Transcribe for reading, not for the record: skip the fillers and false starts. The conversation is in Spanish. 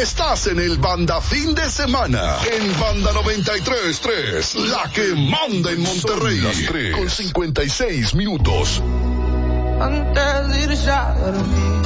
Estás en el Banda Fin de Semana. En Banda 93.3, la que manda en Monterrey. Son las 3:56. Antes de irse a dormir.